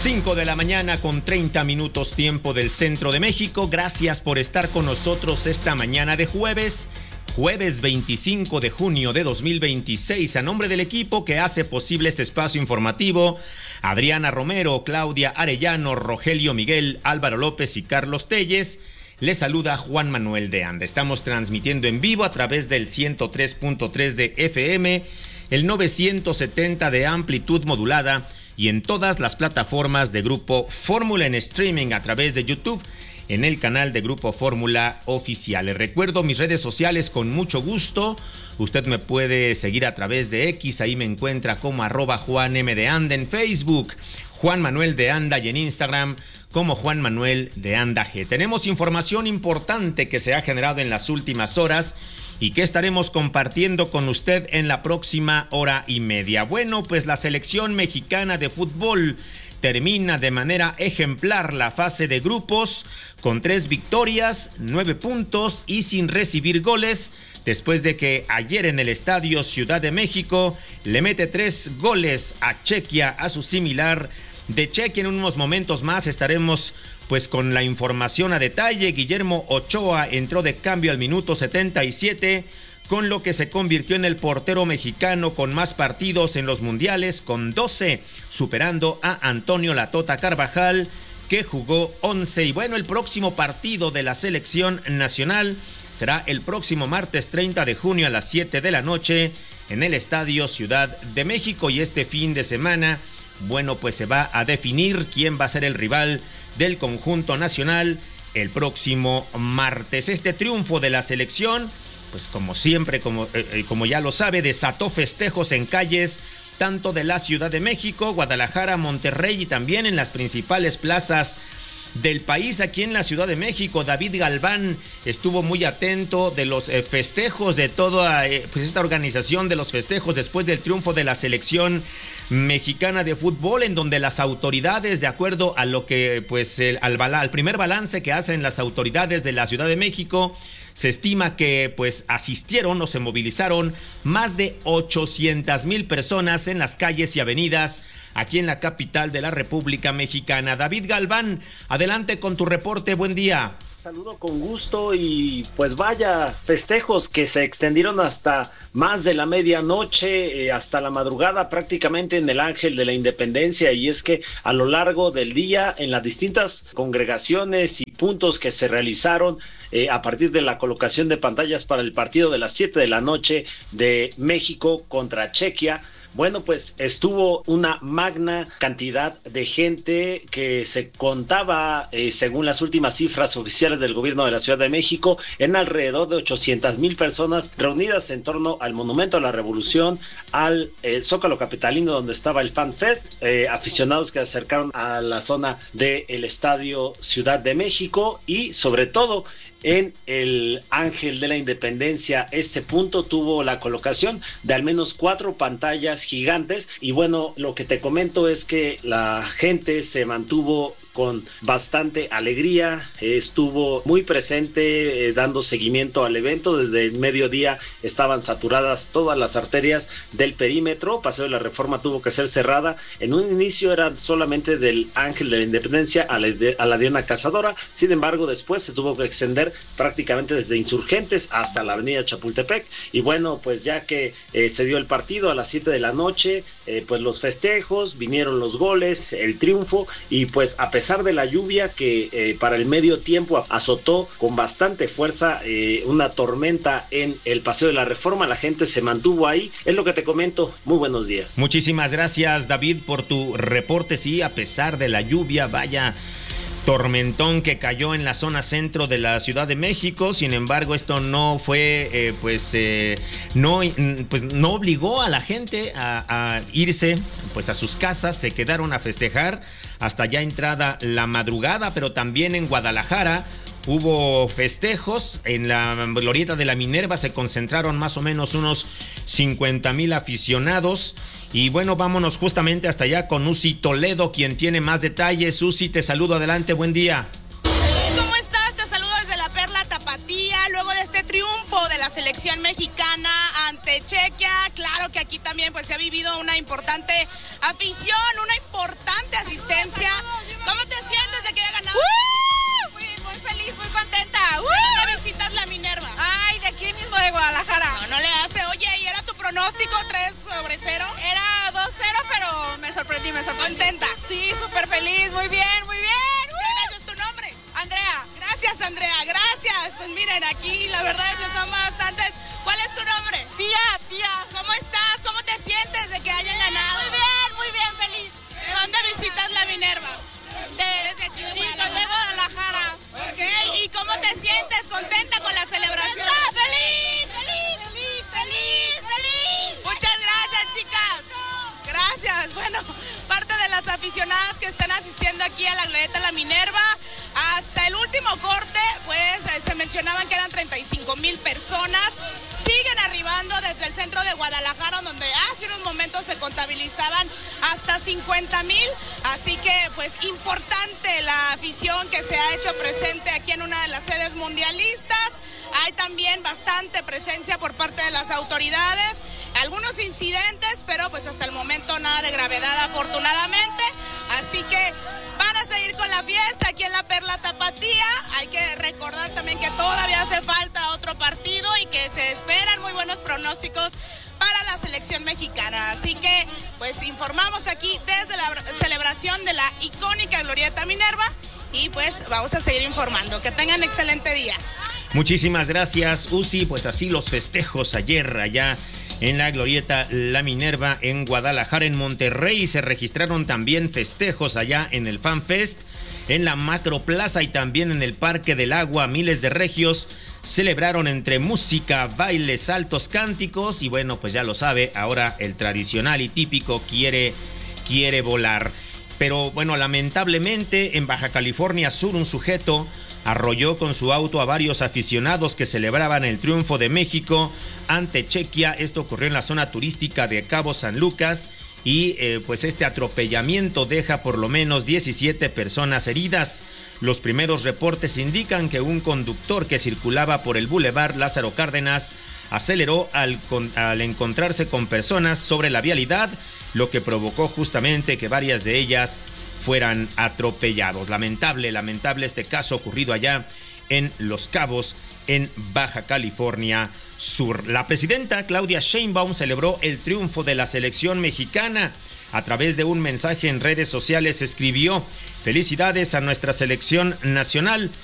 5 de la mañana con 30 minutos tiempo del centro de México. Gracias por estar con nosotros esta mañana de jueves 25 de junio de 2026. A nombre del equipo que hace posible este espacio informativo, Adriana Romero, Claudia Arellano, Rogelio Miguel, Álvaro López y Carlos Telles, les saluda Juan Manuel de Anda. Estamos transmitiendo en vivo a través del 103.3 de FM, el 970 de amplitud modulada y en todas las plataformas de Grupo Fórmula en streaming a través de YouTube en el canal de Grupo Fórmula Oficial. Les recuerdo mis redes sociales con mucho gusto. Usted me puede seguir a través de X, ahí me encuentra como @JuanM_de_Anda en Facebook, Juan Manuel de Anda, y en Instagram como Juan Manuel de Anda G. Tenemos información importante que se ha generado en las últimas horas y que estaremos compartiendo con usted en la próxima hora y media. Bueno, pues la selección mexicana de fútbol termina de manera ejemplar la fase de grupos con 3 victorias, 9 puntos y sin recibir goles, después de que ayer en el Estadio Ciudad de México le mete 3 goles a Chequia, a su similar de Chequia. En unos momentos más estaremos pues con la información a detalle. Guillermo Ochoa entró de cambio al minuto 77, con lo que se convirtió en el portero mexicano con más partidos en los mundiales, con 12, superando a Antonio La Tota Carvajal, que jugó 11. Y bueno, el próximo partido de la selección nacional será el próximo martes 30 de junio a las 7 de la noche en el Estadio Ciudad de México. Y este fin de semana, bueno, pues se va a definir quién va a ser el rival del conjunto nacional el próximo martes. Este triunfo de la selección, pues como siempre, como ya lo sabe, desató festejos en calles tanto de la Ciudad de México, Guadalajara, Monterrey y también en las principales plazas del país. Aquí en la Ciudad de México, David Galván estuvo muy atento de los festejos de toda pues esta organización de los festejos después del triunfo de la selección mexicana de fútbol, en donde las autoridades, de acuerdo a lo que pues al primer balance que hacen las autoridades de la Ciudad de México, se estima que pues asistieron o se movilizaron más de 800,000 personas en las calles y avenidas aquí en la capital de la República Mexicana. David Galván, adelante con tu reporte, buen día. Saludo con gusto y pues vaya festejos que se extendieron hasta más de la medianoche, hasta la madrugada prácticamente en el Ángel de la Independencia, y es que a lo largo del día en las distintas congregaciones y puntos que se realizaron a partir de la colocación de pantallas para el partido de las 7 de la noche de México contra Chequia, bueno, pues estuvo una magna cantidad de gente que se contaba, según las últimas cifras oficiales del gobierno de la Ciudad de México, en alrededor de 800,000 personas reunidas en torno al Monumento a la Revolución, al Zócalo Capitalino, donde estaba el Fan Fest, aficionados que se acercaron a la zona del Estadio Ciudad de México y sobre todo en el Ángel de la Independencia. Este punto tuvo la colocación de al menos 4 pantallas gigantes y bueno, lo que te comento es que la gente se mantuvo con bastante alegría, estuvo muy presente dando seguimiento al evento. Desde el mediodía estaban saturadas todas las arterias del perímetro. Paseo de la Reforma tuvo que ser cerrada. En un inicio era solamente del Ángel de la Independencia a la Diana Cazadora. Sin embargo, después se tuvo que extender prácticamente desde Insurgentes hasta la avenida Chapultepec. Y bueno, pues ya que se dio el partido a las 7 de la noche, pues los festejos, vinieron los goles, el triunfo, y pues a pesar de la lluvia que para el medio tiempo azotó con bastante fuerza una tormenta en el Paseo de la Reforma, la gente se mantuvo ahí. Es lo que te comento. Muy buenos días. Muchísimas gracias, David, por tu reporte. Sí, a pesar de la lluvia, vaya tormentón que cayó en la zona centro de la Ciudad de México. Sin embargo, esto no fue, no obligó a la gente a irse pues a sus casas. Se quedaron a festejar hasta ya entrada la madrugada, pero también en Guadalajara hubo festejos. En la glorieta de la Minerva se concentraron más o menos unos 50,000 aficionados. Y bueno, vámonos justamente hasta allá con Uzi Toledo, quien tiene más detalles. Uzi, te saludo, adelante, buen día. ¿Cómo estás? Te saludo desde la Perla Tapatía, luego de este triunfo de la selección mexicana ante Chequia. Chequia. Claro que aquí también pues se ha vivido una importante afición, una importante asistencia. ¿Cómo te sientes de que haya ganado? Muy feliz, muy contenta. ¿Dónde visitas la Minerva? Ay, de aquí mismo de Guadalajara. No le hace. Oye, ¿y era tu pronóstico 3-0? Era 2-0, pero me sorprendí. ¿Contenta? Sí, súper feliz, muy bien. ¿Cuál es tu nombre? Andrea. Gracias, Andrea, gracias. Pues miren, aquí la verdad es que son bastantes. ¿Cuál es tu nombre? Pía. ¿Cómo estás? ¿Cómo te sientes de que hayan ganado? Muy bien, feliz. ¿De dónde visitas la Minerva? Desde aquí sí, soy de Guadalajara. Ok, ¿y cómo te sientes? ¿Contenta con la celebración? ¡Feliz! Muchas gracias, chicas. Gracias. Bueno, parte de las aficionadas que están asistiendo aquí a la Glorieta La Minerva. Hasta el último corte, pues se mencionaban que eran 35,000 personas. Siguen arribando desde el centro de Guadalajara, donde hace unos momentos se contabilizaban hasta 50,000. Así que, pues, importante la afición que se ha hecho presente aquí en una de las sedes mundialistas. Hay también bastante presencia por parte de las autoridades. Algunos incidentes, pero pues hasta el momento nada de gravedad, afortunadamente. Así que van a seguir con la fiesta aquí en la Perla Tapatía. Hay que recordar también que todavía hace falta otro partido y que se esperan muy buenos pronósticos para la selección mexicana. Así que pues informamos aquí desde la celebración de la icónica Glorieta Minerva y pues vamos a seguir informando. Que tengan excelente día. Muchísimas gracias, Uzi. Pues así los festejos ayer allá en la Glorieta La Minerva en Guadalajara. En Monterrey se registraron también festejos allá en el Fan Fest, en la Macroplaza y también en el Parque del Agua. Miles de regios celebraron entre música, bailes, saltos, cánticos y bueno, pues ya lo sabe, ahora el tradicional y típico quiere volar. Pero bueno, lamentablemente en Baja California Sur un sujeto arrolló con su auto a varios aficionados que celebraban el triunfo de México ante Chequia. Esto ocurrió en la zona turística de Cabo San Lucas y pues este atropellamiento deja por lo menos 17 personas heridas. Los primeros reportes indican que un conductor que circulaba por el Boulevard Lázaro Cárdenas aceleró al encontrarse con personas sobre la vialidad, lo que provocó justamente que varias de ellas fueran atropellados. Lamentable este caso ocurrido allá en Los Cabos, en Baja California Sur. La presidenta Claudia Sheinbaum celebró el triunfo de la selección mexicana. A través de un mensaje en redes sociales escribió: felicidades a nuestra selección nacional,